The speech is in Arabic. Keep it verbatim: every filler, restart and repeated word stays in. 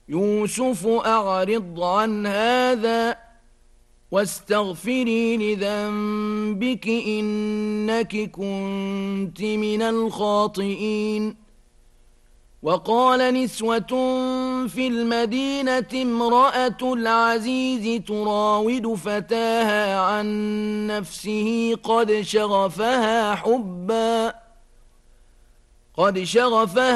يوسف أعرض عن هذا واستغفري لذنبك إنك كنت من الخاطئين. وقال نسوة في المدينة امرأة العزيز تراود فتاها عن نفسه قد شغفها حبا قد شغفها